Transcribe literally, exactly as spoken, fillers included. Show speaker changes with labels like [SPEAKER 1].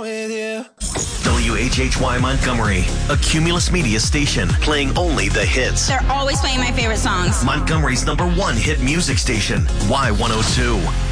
[SPEAKER 1] down with you.
[SPEAKER 2] W H H Y Montgomery, a Cumulus Media station, playing only the hits.
[SPEAKER 3] They're always playing my favorite songs.
[SPEAKER 2] Montgomery's number one hit music station, Y one oh two.